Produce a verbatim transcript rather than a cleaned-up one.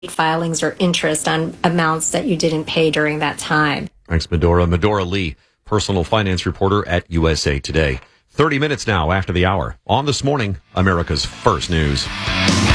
filings or interest on amounts that you didn't pay during that time. Thanks, Medora. Medora Lee, personal finance reporter at U S A Today. thirty minutes now after the hour. On This Morning, America's First News.